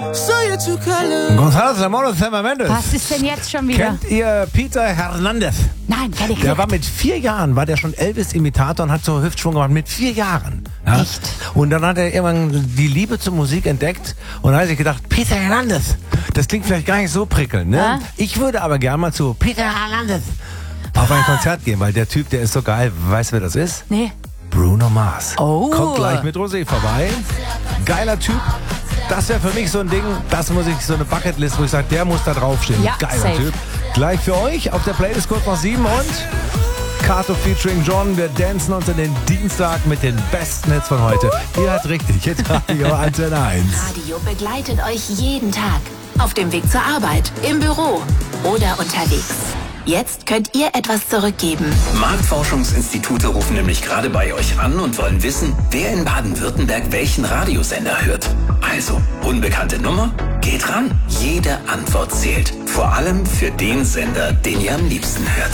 González Ramón, Sam Mendes. Was ist denn jetzt schon wieder? Kennt ihr Peter Hernandez? Nein, kenn ich Der nicht. war mit 4 Jahren, war der schon Elvis-Imitator und hat so Hüftschwung gemacht. Mit 4 Jahren. Ja? Echt? Und dann hat er irgendwann die Liebe zur Musik entdeckt und dann hat sich gedacht, Peter Hernandez, das klingt vielleicht gar nicht so prickelnd, ne? Ja? Ich würde aber gerne mal zu Peter Hernandez auf ein Konzert gehen, weil der Typ, der ist so geil. Weißt du, wer das ist? Nee. Bruno Mars. Oh. Kommt gleich mit Rosé vorbei. Geiler Typ. Das wäre für mich so ein Ding, das muss ich, so eine Bucketlist, wo ich sage, der muss da draufstehen. Ja, Geiler safe. Typ. Gleich für euch auf der Playlist kurz nach 7 und Kato featuring John. Wir dancen uns in den Dienstag mit den besten Hits von heute. Ihr hört richtig, Hit Radio Antenne 1. Radio begleitet euch jeden Tag. Auf dem Weg zur Arbeit, im Büro oder unterwegs. Jetzt könnt ihr etwas zurückgeben. Marktforschungsinstitute rufen nämlich gerade bei euch an und wollen wissen, wer in Baden-Württemberg welchen Radiosender hört. Also, unbekannte Nummer? Geht ran. Jede Antwort zählt. Vor allem für den Sender, den ihr am liebsten hört.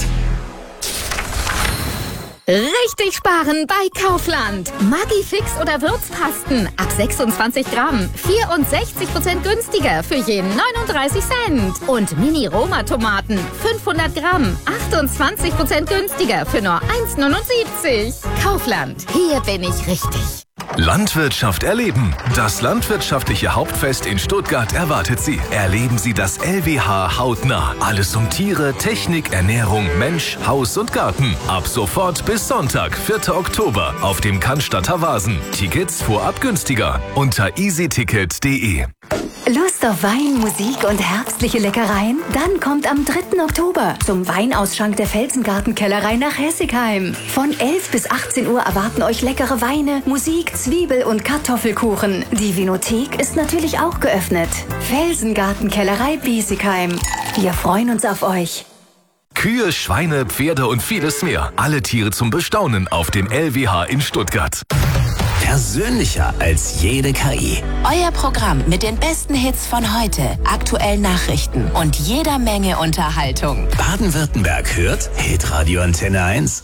Richtig sparen bei Kaufland. Maggi-Fix oder Würzpasten ab 26 Gramm. 64% günstiger für jeden 39 Cent. Und Mini-Roma-Tomaten 500 Gramm. 28% günstiger für nur 1,79. Kaufland. Hier bin ich richtig. Landwirtschaft erleben. Das landwirtschaftliche Hauptfest in Stuttgart erwartet Sie. Erleben Sie das LWH hautnah. Alles um Tiere, Technik, Ernährung, Mensch, Haus und Garten. Ab sofort bis Sonntag, 4. Oktober auf dem Cannstatter Vasen. Tickets vorab günstiger unter easyticket.de. Lust auf Wein, Musik und herbstliche Leckereien? Dann kommt am 3. Oktober zum Weinausschank der Felsengartenkellerei nach Hessigheim. Von 11 bis 18 Uhr erwarten euch leckere Weine, Musik, Zwiebel- und Kartoffelkuchen. Die Vinothek ist natürlich auch geöffnet. Felsengartenkellerei Biesigheim. Wir freuen uns auf euch. Kühe, Schweine, Pferde und vieles mehr. Alle Tiere zum Bestaunen auf dem LWH in Stuttgart. Persönlicher als jede KI. Euer Programm mit den besten Hits von heute, aktuellen Nachrichten und jeder Menge Unterhaltung. Baden-Württemberg hört Hit Radio Antenne 1.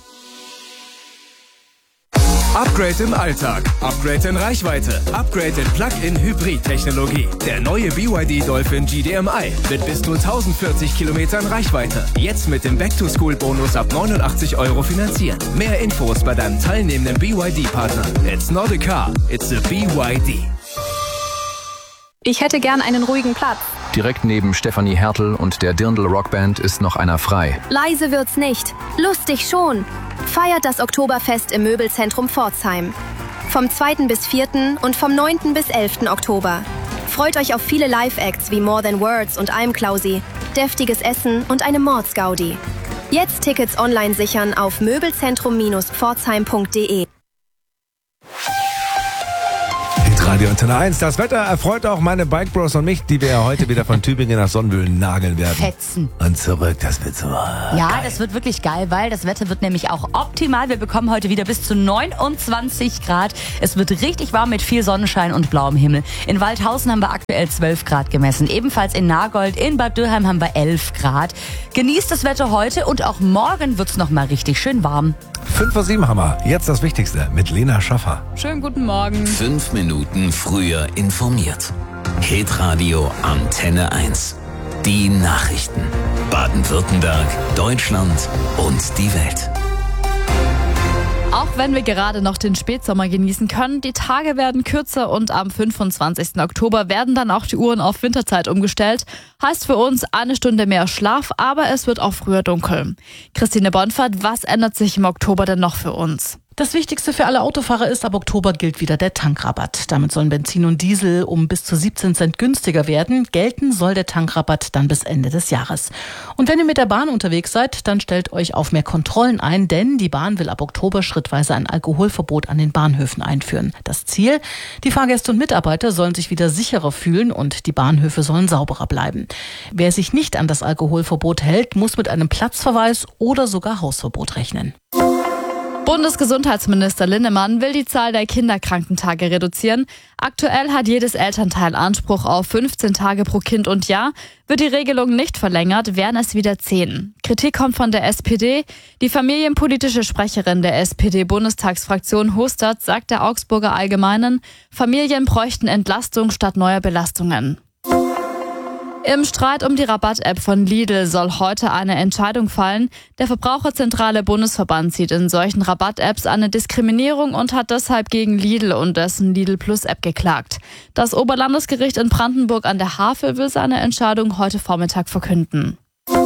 Upgrade im Alltag, Upgrade in Reichweite, Upgrade in Plug-in-Hybrid-Technologie. Der neue BYD Dolphin GDMI mit bis zu 1040 Kilometern Reichweite. Jetzt mit dem Back-to-School-Bonus ab 89 € finanzieren. Mehr Infos bei deinem teilnehmenden BYD-Partner. It's not a car, it's a BYD. Ich hätte gern einen ruhigen Platz. Direkt neben Stefanie Hertel und der Dirndl Rockband ist noch einer frei. Leise wird's nicht. Lustig schon. Feiert das Oktoberfest im Möbelzentrum Pforzheim. Vom 2. bis 4. und vom 9. bis 11. Oktober. Freut euch auf viele Live-Acts wie More Than Words und I'm Klausi, deftiges Essen und eine Mordsgaudi. Jetzt Tickets online sichern auf möbelzentrum-pforzheim.de. Radio Antenne 1. Das Wetter erfreut auch meine Bike Bros und mich, die wir ja heute wieder von Tübingen nach Sonnenwühlen nageln werden. Fetzen. Und zurück, das wird so Ja, geil. das wird wirklich geil, weil das Wetter wird nämlich auch optimal. Wir bekommen heute wieder bis zu 29 Grad. Es wird richtig warm mit viel Sonnenschein und blauem Himmel. In Waldhausen haben wir aktuell 12 Grad gemessen. Ebenfalls in Nagold, in Bad Dürheim haben wir 11 Grad. Genießt das Wetter heute und auch morgen wird es noch mal richtig schön warm. 5:07 haben wir. Jetzt das Wichtigste mit Lena Schaffer. Schönen guten Morgen. 5 Minuten früher informiert. Hit Radio Antenne 1. Die Nachrichten. Baden-Württemberg, Deutschland und die Welt. Auch wenn wir gerade noch den Spätsommer genießen können, die Tage werden kürzer und am 25. Oktober werden dann auch die Uhren auf Winterzeit umgestellt. Heißt für uns eine Stunde mehr Schlaf, aber es wird auch früher dunkel. Christine Bonfert, was ändert sich im Oktober denn noch für uns? Das Wichtigste für alle Autofahrer ist, ab Oktober gilt wieder der Tankrabatt. Damit sollen Benzin und Diesel um bis zu 17 Cent günstiger werden. Gelten soll der Tankrabatt dann bis Ende des Jahres. Und wenn ihr mit der Bahn unterwegs seid, dann stellt euch auf mehr Kontrollen ein, denn die Bahn will ab Oktober schrittweise ein Alkoholverbot an den Bahnhöfen einführen. Das Ziel? Die Fahrgäste und Mitarbeiter sollen sich wieder sicherer fühlen und die Bahnhöfe sollen sauberer bleiben. Wer sich nicht an das Alkoholverbot hält, muss mit einem Platzverweis oder sogar Hausverbot rechnen. Bundesgesundheitsminister Linnemann will die Zahl der Kinderkrankentage reduzieren. Aktuell hat jedes Elternteil Anspruch auf 15 Tage pro Kind und Jahr. Wird die Regelung nicht verlängert, wären es wieder 10. Kritik kommt von der SPD. Die familienpolitische Sprecherin der SPD-Bundestagsfraktion Hostert sagt der Augsburger Allgemeinen, Familien bräuchten Entlastung statt neuer Belastungen. Im Streit um die Rabatt-App von Lidl soll heute eine Entscheidung fallen. Der Verbraucherzentrale Bundesverband sieht in solchen Rabatt-Apps eine Diskriminierung und hat deshalb gegen Lidl und dessen Lidl Plus App geklagt. Das Oberlandesgericht in Brandenburg an der Havel will seine Entscheidung heute Vormittag verkünden.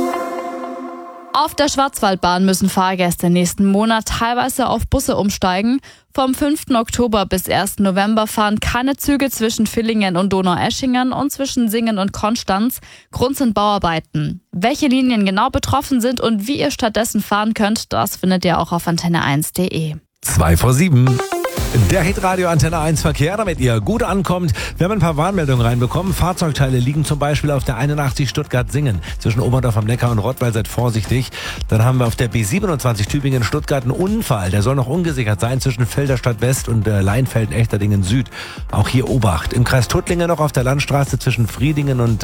Auf der Schwarzwaldbahn müssen Fahrgäste nächsten Monat teilweise auf Busse umsteigen. Vom 5. Oktober bis 1. November fahren keine Züge zwischen Villingen und Donaueschingen und zwischen Singen und Konstanz. Grund sind Bauarbeiten. Welche Linien genau betroffen sind und wie ihr stattdessen fahren könnt, das findet ihr auch auf antenne1.de. 7:02. Der Hitradio Antenne 1 Verkehr, damit ihr gut ankommt. Wir haben ein paar Warnmeldungen reinbekommen. Fahrzeugteile liegen zum Beispiel auf der 81 Stuttgart-Singen zwischen Oberndorf am Neckar und Rottweil. Seid vorsichtig. Dann haben wir auf der B27 Tübingen-Stuttgart einen Unfall. Der soll noch ungesichert sein zwischen Felderstadt West und Leinfelden-Echterdingen Süd. Auch hier Obacht. Im Kreis Tuttlingen noch auf der Landstraße zwischen Friedingen und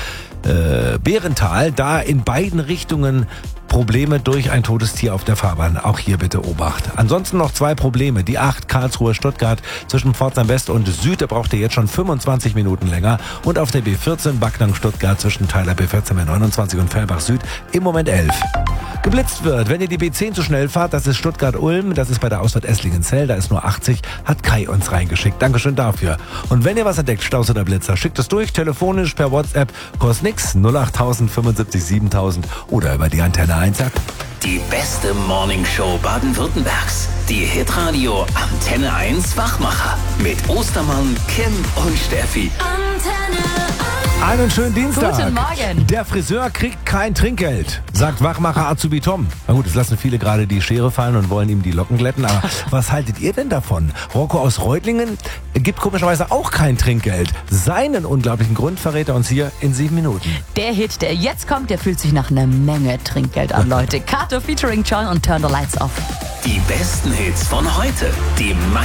Bärental. Da in beiden Richtungen Probleme durch ein totes Tier auf der Fahrbahn. Auch hier bitte Obacht. Ansonsten noch 2 Probleme. Die 8 Karlsruhe-Stuttgart zwischen Pforzheim West und Süd. Da braucht ihr jetzt schon 25 Minuten länger. Und auf der B14 Backnang-Stuttgart zwischen Teiler B14 29 und Fellbach Süd im Moment 11. Geblitzt wird, wenn ihr die B10 zu schnell fahrt, das ist Stuttgart-Ulm, das ist bei der Ausfahrt Esslingen-Zell, da ist nur 80, hat Kai uns reingeschickt. Dankeschön dafür. Und wenn ihr was entdeckt, Staus oder Blitzer, schickt es durch, telefonisch, per WhatsApp, kostet nix, 08000 75 7000 oder über die Antenne 1 App. Die beste Morningshow Baden-Württembergs. Die Hitradio Antenne 1 Wachmacher. Mit Ostermann, Kim und Steffi. Antenne 1. Einen schönen Dienstag. Guten Morgen. Der Friseur kriegt kein Trinkgeld, sagt Wachmacher Azubi Tom. Na gut, es lassen viele gerade die Schere fallen und wollen ihm die Locken glätten. Aber was haltet ihr denn davon? Rocco aus Reutlingen gibt komischerweise auch kein Trinkgeld. Seinen unglaublichen Grund verrät er uns hier in 7 Minuten. Der Hit, der jetzt kommt, der fühlt sich nach einer Menge Trinkgeld an, Leute. Kato featuring John und Turn the Lights Off. Die besten Hits von heute. Die